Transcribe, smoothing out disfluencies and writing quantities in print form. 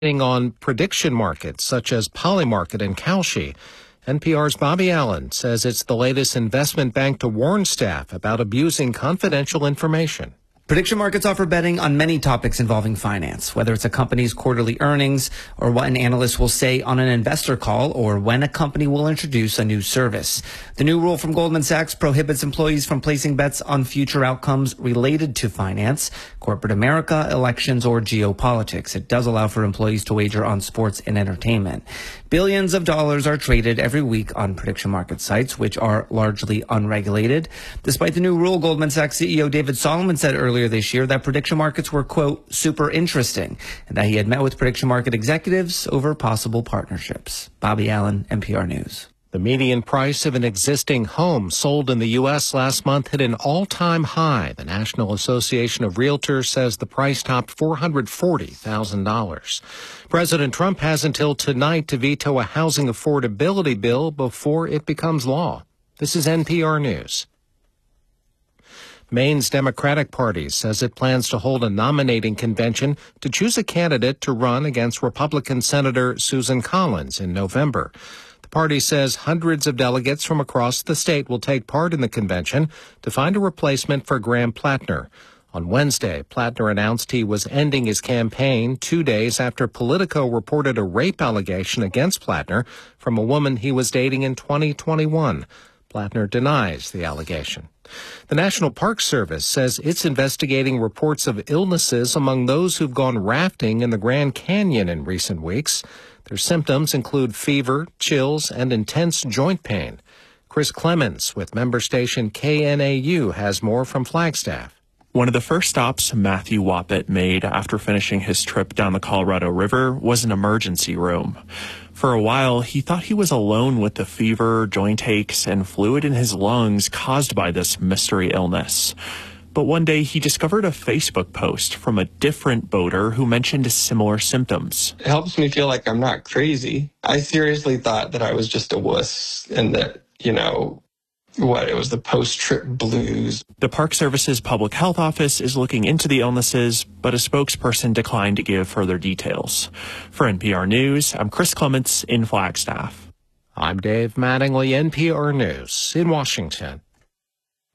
on prediction markets such as Polymarket and Kalshi. NPR's Bobby Allen says it's the latest investment bank to warn staff about abusing confidential information. Prediction markets offer betting on many topics involving finance, whether it's a company's quarterly earnings or what an analyst will say on an investor call or when a company will introduce a new service. The new rule from Goldman Sachs prohibits employees from placing bets on future outcomes related to finance, corporate America, elections, or geopolitics. It does allow for employees to wager on sports and entertainment. Billions of dollars are traded every week on prediction market sites, which are largely unregulated. Despite the new rule, Goldman Sachs CEO David Solomon said earlier this year that prediction markets were, quote, super interesting, and that he had met with prediction market executives over possible partnerships. Bobby Allen, NPR News. The median price of an existing home sold in the U.S. last month hit an all-time high. The National Association of Realtors says the price topped $440,000. President Trump has until tonight to veto a housing affordability bill before it becomes law. This is NPR News. Maine's Democratic Party says it plans to hold a nominating convention to choose a candidate to run against Republican Senator Susan Collins in November. The party says hundreds of delegates from across the state will take part in the convention to find a replacement for Graham Plattner. On Wednesday, Plattner announced he was ending his campaign 2 days after Politico reported a rape allegation against Plattner from a woman he was dating in 2021. Plattner denies the allegation. The National Park Service says it's investigating reports of illnesses among those who've gone rafting in the Grand Canyon in recent weeks. Their symptoms include fever, chills, and intense joint pain. Chris Clemens with member station KNAU has more from Flagstaff. One of the first stops Matthew Wappett made after finishing his trip down the Colorado River was an emergency room. For a while, he thought he was alone with the fever, joint aches, and fluid in his lungs caused by this mystery illness. But one day, he discovered a Facebook post from a different boater who mentioned similar symptoms. It helps me feel like I'm not crazy. I seriously thought that I was just a wuss and that, it was the post-trip blues. The Park Service's Public Health Office is looking into the illnesses, but a spokesperson declined to give further details. For NPR News, I'm Chris Clements in Flagstaff. I'm Dave Mattingly, NPR News in Washington.